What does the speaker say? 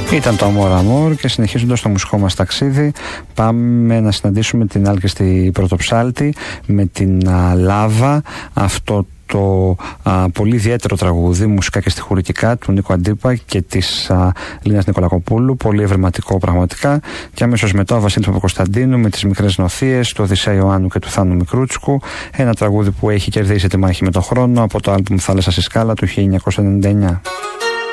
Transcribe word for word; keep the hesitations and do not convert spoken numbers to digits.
Ήταν το Amor Amor και συνεχίζοντας το μουσικό μας ταξίδι πάμε να συναντήσουμε την άλκηστη Πρωτοψάλτη με την α, Λάβα, αυτό το α, πολύ ιδιαίτερο τραγούδι μουσικά και στιχουργικά του Νίκο Αντίπα και της α, Λίνας Νικολακοπούλου, πολύ ευρηματικό πραγματικά, και αμέσως μετά ο Βασίλης Παπακοσταντίνου με τις Μικρές Νοθείες του Οδυσσέα Ιωάννου και του Θάνου Μικρούτσικου, ένα τραγούδι που έχει κερδίσει τη μάχη με τον χρόνο από το άλμπουμ Θάλασσα στη Σκάλα του χίλια εννιακόσια ενενήντα εννιά.